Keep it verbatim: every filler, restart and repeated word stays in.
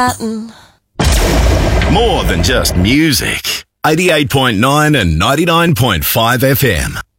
More than just music. eighty-eight point nine and ninety-nine point five F M.